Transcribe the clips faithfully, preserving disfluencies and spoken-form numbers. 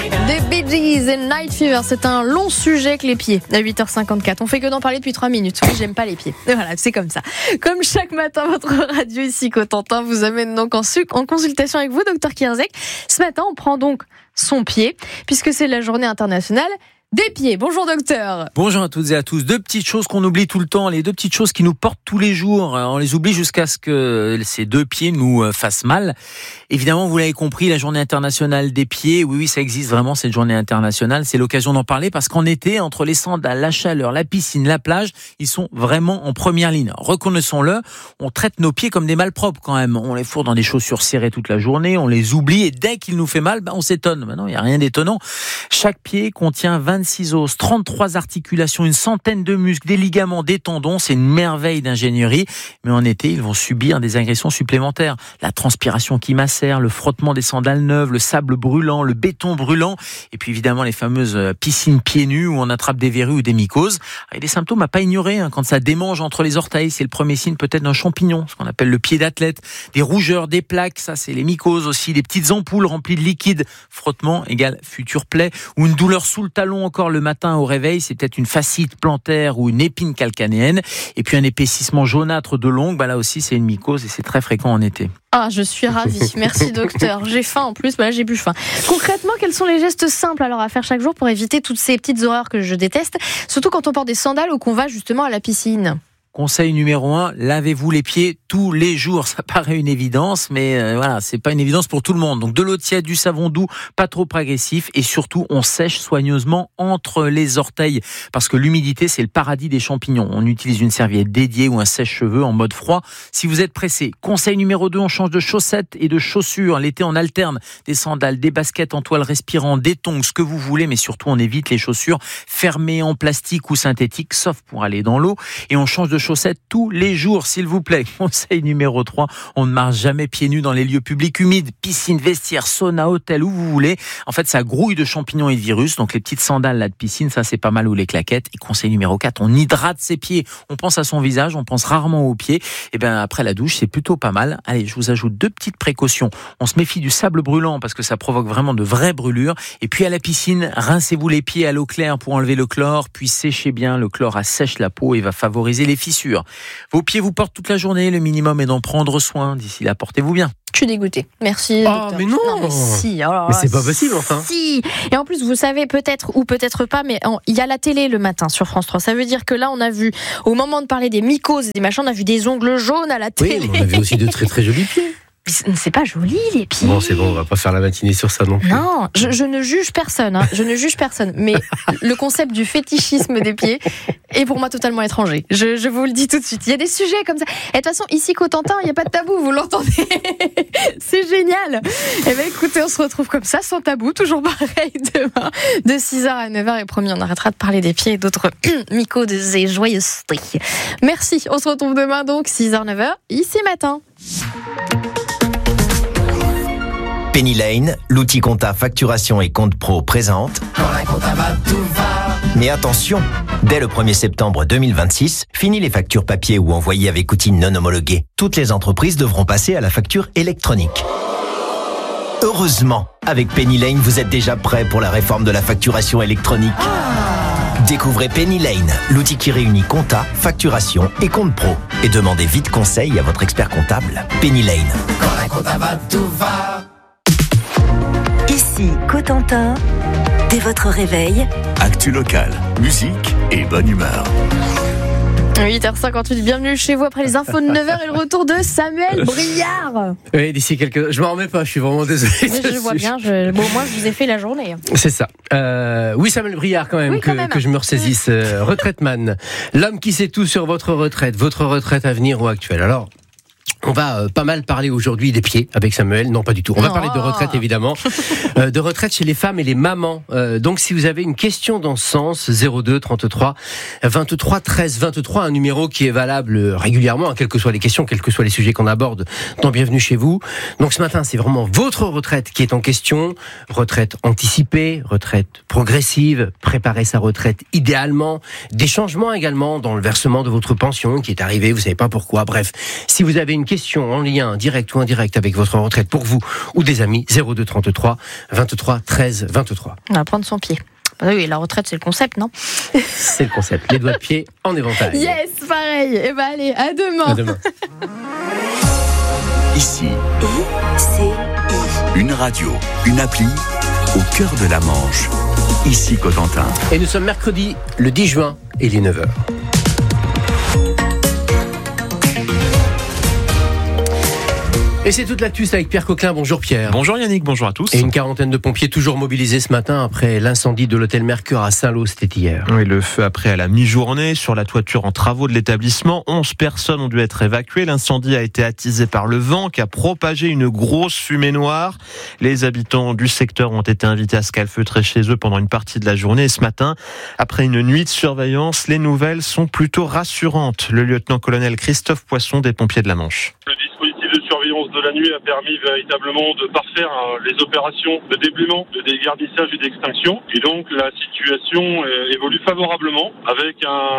Des Bee Gees et Night Fever, c'est un long sujet que les pieds, à huit heures cinquante-quatre. On fait que d'en parler depuis trois minutes. Oui, j'aime pas les pieds. Et voilà, c'est comme ça. Comme chaque matin, votre radio ici, Cotentin, vous amène donc en, su- en consultation avec vous, docteur Kierzek. Ce matin, on prend donc son pied, puisque c'est la journée internationale des pieds. Bonjour docteur. Bonjour à toutes et à tous. Deux petites choses qu'on oublie tout le temps, les deux petites choses qui nous portent tous les jours. On les oublie jusqu'à ce que ces deux pieds nous fassent mal. Évidemment, vous l'avez compris, la journée internationale des pieds, oui, oui, ça existe vraiment cette journée internationale. C'est l'occasion d'en parler parce qu'en été, entre les sandales, la chaleur, la piscine, la plage, ils sont vraiment en première ligne. Reconnaissons-le, on traite nos pieds comme des malpropres quand même. On les fourre dans des chaussures serrées toute la journée, on les oublie et dès qu'il nous fait mal, ben on s'étonne. Maintenant, il n'y a rien d'étonnant. Chaque pied contient vingt-six os, trente-trois articulations, une centaine de muscles, des ligaments, des tendons. C'est une merveille d'ingénierie. Mais en été, ils vont subir des agressions supplémentaires. La transpiration qui macère, le frottement des sandales neuves, le sable brûlant, le béton brûlant, et puis évidemment les fameuses piscines pieds nus où on attrape des verrues ou des mycoses. Il y a des symptômes à pas ignorer, hein. Quand ça démange entre les orteils, c'est le premier signe peut-être d'un champignon, ce qu'on appelle le pied d'athlète. Des rougeurs, des plaques, ça c'est les mycoses aussi, des petites ampoules remplies de liquide. Frottement égale future plaie, ou une douleur sous le talon encore le matin au réveil, c'est peut-être une fascite plantaire ou une épine calcanéenne. Et puis un épaississement jaunâtre de l'ongle, bah là aussi c'est une mycose et c'est très fréquent en été. Ah, je suis ravie. Merci docteur. J'ai faim en plus, bah là j'ai plus faim. Concrètement, quels sont les gestes simples alors à faire chaque jour pour éviter toutes ces petites horreurs que je déteste, surtout quand on porte des sandales ou qu'on va justement à la piscine? Conseil numéro un, lavez-vous les pieds tous les jours. Ça paraît une évidence, mais euh, voilà, c'est pas une évidence pour tout le monde. Donc de l'eau tiède, du savon doux, pas trop agressif, et surtout on sèche soigneusement entre les orteils, parce que l'humidité c'est le paradis des champignons. On utilise une serviette dédiée ou un sèche-cheveux en mode froid. Si vous êtes pressé, conseil numéro deux, on change de chaussettes et de chaussures. L'été on alterne des sandales, des baskets en toile respirant, des tongs, ce que vous voulez, mais surtout on évite les chaussures fermées en plastique ou synthétique, sauf pour aller dans l'eau, et on change de chaussettes tous les jours, s'il vous plaît. Conseil numéro trois, on ne marche jamais pieds nus dans les lieux publics humides, piscine, vestiaire, sauna, hôtel, où vous voulez. En fait, ça grouille de champignons et de virus. Donc les petites sandales là de piscine, ça c'est pas mal, ou les claquettes. Et conseil numéro quatre, on hydrate ses pieds. On pense à son visage, on pense rarement aux pieds. Et bien après la douche, c'est plutôt pas mal. Allez, je vous ajoute deux petites précautions. On se méfie du sable brûlant parce que ça provoque vraiment de vraies brûlures. Et puis à la piscine, rincez-vous les pieds à l'eau claire pour enlever le chlore, puis séchez bien. Le chlore assèche la peau et va favoriser les fissures. Vos pieds vous portent toute la journée, le minimum est d'en prendre soin. D'ici là, portez-vous bien. Je suis dégoûtée. Merci. Ah, docteur. mais non, non mais si. Alors, mais c'est pas possible, enfin. Si. Et en plus, vous savez peut-être ou peut-être pas, mais il y a la télé le matin sur France trois. Ça veut dire que là, on a vu, au moment de parler des mycoses et des machins, on a vu des ongles jaunes à la télé. Oui, on a vu aussi de très très jolis pieds. C'est pas joli les pieds. Bon, c'est bon, on va pas faire la matinée sur ça non plus. Non, je, je ne juge personne. Hein. Je ne juge personne. Mais le concept du fétichisme des pieds est pour moi totalement étranger. Je, je vous le dis tout de suite. Il y a des sujets comme ça. Et de toute façon, ici, Cotentin, il n'y a pas de tabou. Vous l'entendez? C'est génial. Eh bien, écoutez, on se retrouve comme ça, sans tabou. Toujours pareil demain, de six heures à neuf heures. Et promis, on arrêtera de parler des pieds et d'autres mycoses et joyeusetés. Merci. On se retrouve demain, donc, six heures, neuf heures, ici matin. Penny Lane, l'outil compta facturation et compte pro présente. Quand la compta va, tout va. Mais attention, dès le premier septembre deux mille vingt-six, fini les factures papier ou envoyées avec outils non homologués. Toutes les entreprises devront passer à la facture électronique. Heureusement, avec Penny Lane, vous êtes déjà prêt pour la réforme de la facturation électronique. Découvrez Penny Lane, l'outil qui réunit compta, facturation et compte pro. Et demandez vite conseil à votre expert comptable. Penny Lane. Quand la compta va, tout va. Ici, Cotentin, dès votre réveil. Actu locale, musique et bonne humeur. huit heures cinquante-huit, bienvenue chez vous après les infos de neuf heures et le retour de Samuel Briard. Oui, d'ici quelques... Je m'en remets pas, je suis vraiment désolé. Mais je vois bien, je... bon, moi je vous ai fait la journée. C'est ça. Euh, oui, Samuel Briard quand même, oui, que, quand même. que je me ressaisisse. Euh, retraite-man, l'homme qui sait tout sur votre retraite, votre retraite à venir ou actuelle. Alors... On va euh, pas mal parler aujourd'hui des pieds avec Samuel. Non, pas du tout. On va oh. parler de retraite, évidemment. euh, de retraite chez les femmes et les mamans. Euh, donc, si vous avez une question dans ce sens, zéro deux trente-trois vingt-trois treize vingt-trois, un numéro qui est valable régulièrement, hein, quelles que soient les questions, quels que soient les sujets qu'on aborde dans Bienvenue chez vous. Donc, ce matin, c'est vraiment votre retraite qui est en question. Retraite anticipée, retraite progressive, préparer sa retraite idéalement, des changements également dans le versement de votre pension qui est arrivé, vous savez pas pourquoi. Bref, si vous avez une question en lien direct ou indirect avec votre retraite pour vous ou des amis, zéro deux trente-trois vingt-trois treize vingt-trois. On va prendre son pied. Oui, la retraite, c'est le concept, non ? C'est le concept. Les doigts de pied en éventail. Yes, pareil. Eh ben allez, à demain. À demain. Ici, I C I. une radio, une appli, au cœur de la Manche. Ici Cotentin. Et nous sommes mercredi, le dix juin, et il est neuf heures. Et c'est toute l'actu avec Pierre Coquelin. Bonjour Pierre. Bonjour Yannick, bonjour à tous. Et une quarantaine de pompiers toujours mobilisés ce matin après l'incendie de l'hôtel Mercure à Saint-Lô, c'était hier. Oui, le feu après à la mi-journée sur la toiture en travaux de l'établissement. onze personnes ont dû être évacuées. L'incendie a été attisé par le vent qui a propagé une grosse fumée noire. Les habitants du secteur ont été invités à se calfeutrer chez eux pendant une partie de la journée. Et ce matin, après une nuit de surveillance, les nouvelles sont plutôt rassurantes. Le lieutenant-colonel Christophe Poisson des pompiers de la Manche. Le dispositif de surveillance de la nuit a permis véritablement de parfaire hein, les opérations de déblaiement, de dégarnissage et d'extinction. Et donc la situation euh, évolue favorablement avec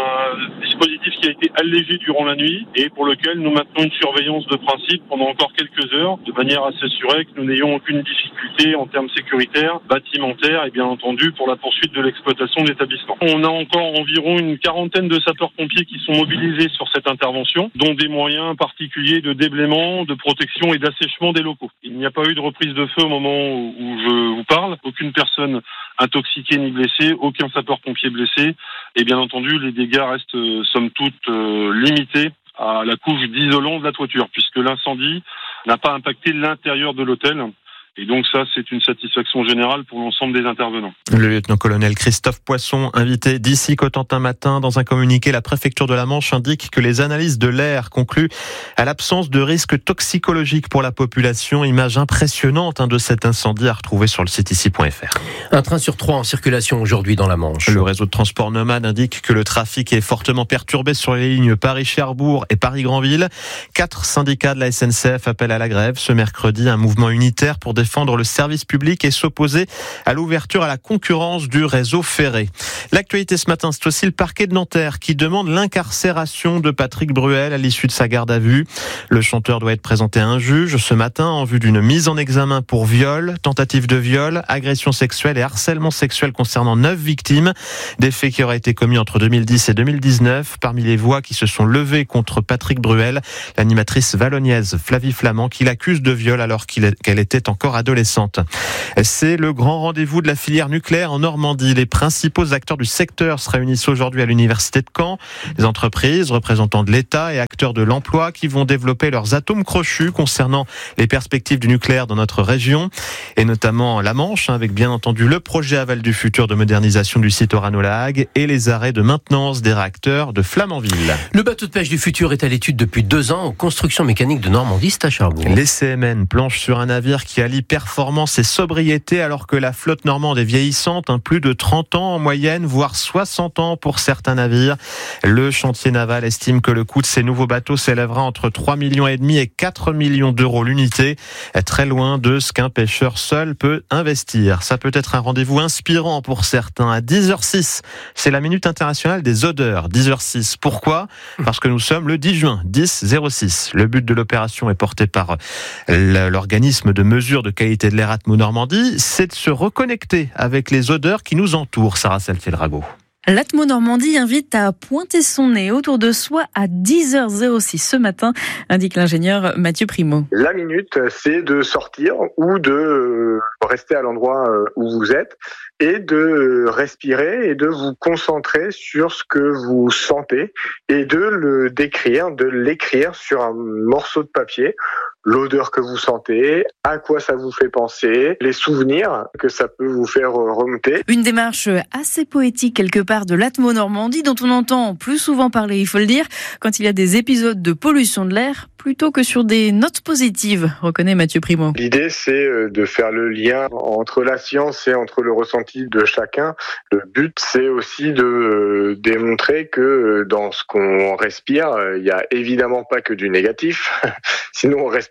un dispositif qui a été allégé durant la nuit et pour lequel nous maintenons une surveillance de principe pendant encore quelques heures de manière à s'assurer que nous n'ayons aucune difficulté en termes sécuritaires, bâtimentaires et bien entendu pour la poursuite de l'exploitation de l'établissement. On a encore environ une quarantaine de sapeurs-pompiers qui sont mobilisés sur cette intervention, dont des moyens particuliers de déblaiement, de protection et d'assèchement des locaux. Il n'y a pas eu de reprise de feu au moment où je vous parle. Aucune personne intoxiquée ni blessée, aucun sapeur-pompier blessé. Et bien entendu, les dégâts restent, euh, somme toute, euh, limités à la couche d'isolant de la toiture, puisque l'incendie n'a pas impacté l'intérieur de l'hôtel. Et donc ça, c'est une satisfaction générale pour l'ensemble des intervenants. Le lieutenant-colonel Christophe Poisson, invité d'ici Cotentin matin, dans un communiqué, la préfecture de la Manche indique que les analyses de l'air concluent à l'absence de risque toxicologique pour la population. Image impressionnante hein, de cet incendie à retrouver sur le site ici point f r. Un train sur trois en circulation aujourd'hui dans la Manche. Le réseau de transport nomade indique que le trafic est fortement perturbé sur les lignes Paris-Cherbourg et Paris-Granville. Quatre syndicats de la S N C F appellent à la grève ce mercredi, un mouvement unitaire pour défendre défendre le service public et s'opposer à l'ouverture à la concurrence du réseau ferré. L'actualité ce matin, c'est aussi le parquet de Nanterre qui demande l'incarcération de Patrick Bruel à l'issue de sa garde à vue. Le chanteur doit être présenté à un juge ce matin en vue d'une mise en examen pour viol, tentative de viol, agression sexuelle et harcèlement sexuel concernant neuf victimes. Des faits qui auraient été commis entre deux mille dix et deux mille dix-neuf. Parmi les voix qui se sont levées contre Patrick Bruel, l'animatrice valognaise Flavie Flamand qui l'accuse de viol alors qu'il, qu'elle était encore adolescente. C'est le grand rendez-vous de la filière nucléaire en Normandie. Les principaux acteurs du secteur se réunissent aujourd'hui à l'université de Caen. Les entreprises, représentants de l'État et acteurs de l'emploi qui vont développer leurs atomes crochus concernant les perspectives du nucléaire dans notre région et notamment la Manche, avec bien entendu le projet Aval du futur de modernisation du site Orano-La-Hague et les arrêts de maintenance des réacteurs de Flamanville. Le bateau de pêche du futur est à l'étude depuis deux ans aux constructions mécaniques de Normandie, c'est à Cherbourg. Les C M N planchent sur un navire qui allie performance et sobriété alors que la flotte normande est vieillissante, hein, plus de trente ans en moyenne, voire soixante ans pour certains navires. Le chantier naval estime que le coût de ces nouveaux bateaux s'élèvera entre trois virgule cinq millions et quatre millions d'euros l'unité, très loin de ce qu'un pêcheur seul peut investir. Ça peut être un rendez-vous inspirant pour certains. À dix heures six, c'est la minute internationale des odeurs. dix heures six, pourquoi ? Parce que nous sommes le dix juin, dix zéro six. Le but de l'opération est porté par l'organisme de mesure de qualité de l'air Atmo Normandie, c'est de se reconnecter avec les odeurs qui nous entourent. Sarah Saltiel-Rago. L'Atmo Normandie invite à pointer son nez autour de soi à dix heures six ce matin, indique l'ingénieur Mathieu Primo. La minute, c'est de sortir ou de rester à l'endroit où vous êtes et de respirer et de vous concentrer sur ce que vous sentez et de le décrire, de l'écrire sur un morceau de papier. L'odeur que vous sentez, à quoi ça vous fait penser, les souvenirs que ça peut vous faire remonter. Une démarche assez poétique quelque part de l'Atmo Normandie dont on entend plus souvent parler, il faut le dire, quand il y a des épisodes de pollution de l'air plutôt que sur des notes positives, reconnaît Mathieu Primo. L'idée, c'est de faire le lien entre la science et entre le ressenti de chacun. Le but, c'est aussi de démontrer que dans ce qu'on respire, il n'y a évidemment pas que du négatif. Sinon, on respire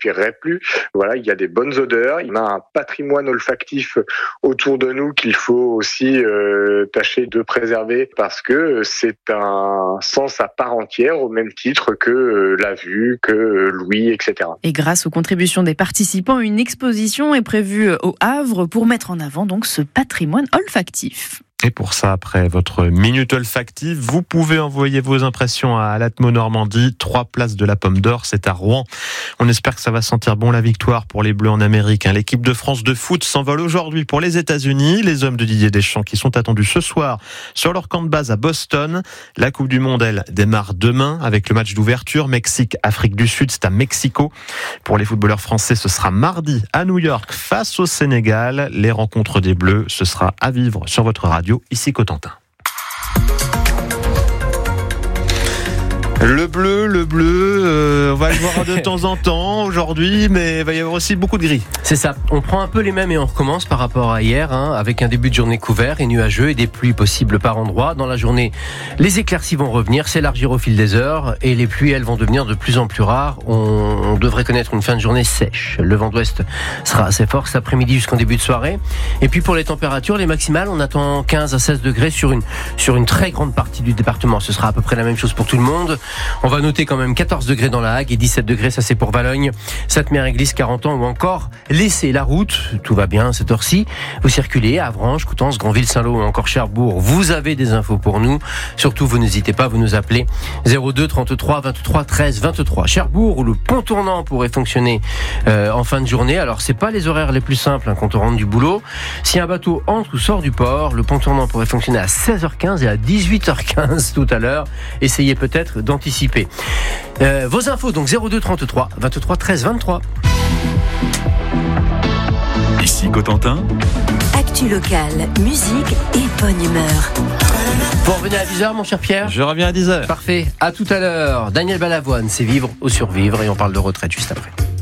respireraient plus. Voilà, il y a des bonnes odeurs, il y a un patrimoine olfactif autour de nous qu'il faut aussi euh, tâcher de préserver parce que c'est un sens à part entière au même titre que euh, la vue, que euh, l'ouïe, et cetera. Et grâce aux contributions des participants, une exposition est prévue au Havre pour mettre en avant donc ce patrimoine olfactif. Et pour ça, après votre minute olfactive, vous pouvez envoyer vos impressions à l'Atmo Normandie, trois places de la Pomme d'Or, c'est à Rouen. On espère que ça va sentir bon la victoire pour les Bleus en Amérique. L'équipe de France de foot s'envole aujourd'hui pour les États-Unis. Les hommes de Didier Deschamps qui sont attendus ce soir sur leur camp de base à Boston. La Coupe du Monde, elle, démarre demain avec le match d'ouverture. Mexique-Afrique du Sud, c'est à Mexico. Pour les footballeurs français, ce sera mardi à New York face au Sénégal. Les rencontres des Bleus, ce sera à vivre sur votre radio. Ici Cotentin. Le bleu, le bleu, euh, on va le voir de temps en temps aujourd'hui, mais il va y avoir aussi beaucoup de gris. C'est ça, on prend un peu les mêmes et on recommence par rapport à hier, hein, avec un début de journée couvert et nuageux et des pluies possibles par endroits. Dans la journée, les éclaircies vont revenir, s'élargir au fil des heures et les pluies, elles, vont devenir de plus en plus rares. On, on devrait connaître une fin de journée sèche. Le vent d'ouest sera assez fort cet après-midi jusqu'en début de soirée. Et puis pour les températures, les maximales, on attend quinze à seize degrés sur une, sur une très grande partie du département. Ce sera à peu près la même chose pour tout le monde. On va noter quand même quatorze degrés dans la Hague et dix-sept degrés, ça c'est pour Valogne, Sainte-Mère-Église, quarante ans ou encore laissez la route. Tout va bien à cette heure-ci. Vous circulez à Avranches, Coutances, Granville-Saint-Lô ou encore Cherbourg. Vous avez des infos pour nous. Surtout, vous n'hésitez pas, vous nous appelez zéro deux trente-trois vingt-trois treize vingt-trois. Cherbourg où le pont tournant pourrait fonctionner euh, en fin de journée. Alors c'est pas les horaires les plus simples hein, quand on rentre du boulot. Si un bateau entre ou sort du port, le pont tournant pourrait fonctionner à seize heures quinze et à dix-huit heures quinze tout à l'heure. Essayez peut-être d'anticiper. Euh, vos infos, donc zéro deux trente-trois vingt-trois treize vingt-trois. Ici Cotentin. Actu locale, musique et bonne humeur. Vous revenez à dix heures, mon cher Pierre ? Je reviens à dix heures. Parfait. À tout à l'heure. Daniel Balavoine, c'est Vivre ou Survivre et on parle de retraite juste après.